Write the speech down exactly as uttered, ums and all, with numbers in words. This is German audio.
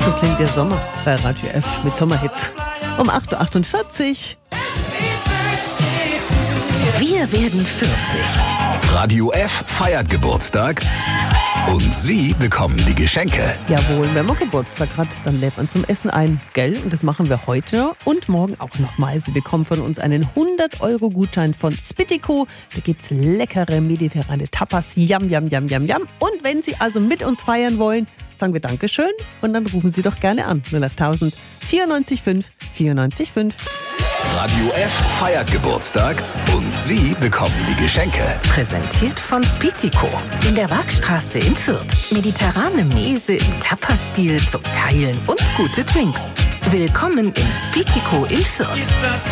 So klingt der Sommer bei Radio F mit Sommerhits. Um acht Uhr achtundvierzig. Wir werden vierzig. Radio F feiert Geburtstag und Sie bekommen die Geschenke. Jawohl, wenn man Geburtstag hat, dann lädt man zum Essen ein, gell? Und das machen wir heute und morgen auch nochmal. Sie bekommen von uns einen hundert Euro Gutschein von Spittico. Da gibt's leckere mediterrane Tapas. Yam, yam, yam, yam, yam. Und wenn Sie also mit uns feiern wollen, sagen wir Dankeschön und dann rufen Sie doch gerne an. null acht tausend vierundneunzig fünf vierundneunzig fünf. Radio F feiert Geburtstag und Sie bekommen die Geschenke. Präsentiert von Spittico in der Waagstraße in Fürth. Mediterrane Mese im Tapas-Stil zum Teilen und gute Drinks. Willkommen im Spittico in Fürth.